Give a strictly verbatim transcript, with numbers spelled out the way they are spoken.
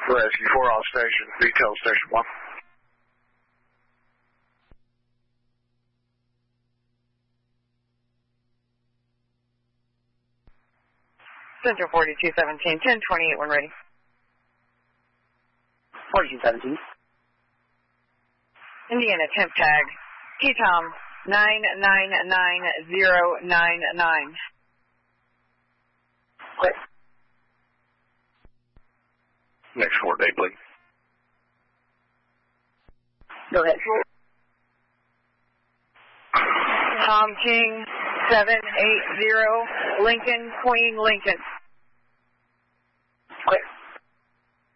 Rescue four on station, retail station one. Central forty-two seventeen, ten twenty-eight, when ready. forty-two seventeen. Indiana temp tag, T-Tom nine nine nine zero nine nine. Quit. Next four day, please. Go ahead. Tom King seven eight zero, Lincoln, Queen, Lincoln.